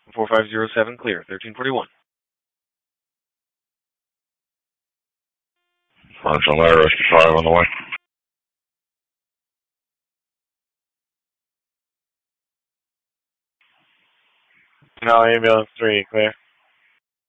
4507, clear. 1341. Marshal Air, Rescue 5 on the way. Now ambulance 3, clear.